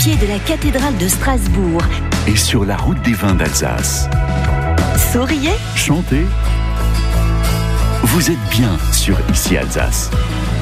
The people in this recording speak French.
pied de la cathédrale de Strasbourg. Et sur la route des vins d'Alsace. Souriez, Chantez. Vous êtes bien sur Ici Alsace.